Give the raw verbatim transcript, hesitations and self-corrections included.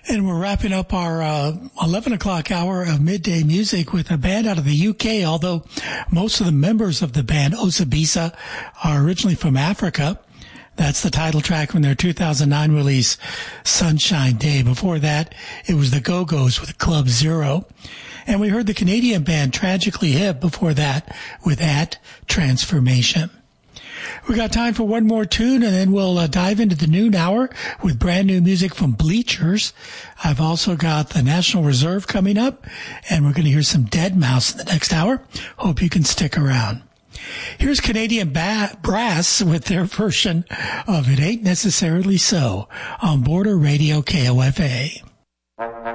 And we're wrapping up our uh, eleven o'clock hour of midday music with a band out of the U K, although most of the members of the band, Osabisa, are originally from Africa. That's the title track from their two thousand nine release, Sunshine Day. Before that, it was the Go-Go's with Club Zero. And we heard the Canadian band Tragically Hip before that with At Transformation. We got time for one more tune, and then we'll uh, dive into the noon hour with brand new music from Bleachers. I've also got the National Reserve coming up, and we're going to hear some Deadmau five in the next hour. Hope you can stick around. Here's Canadian ba- Brass with their version of It Ain't Necessarily So on Border Radio K O F A.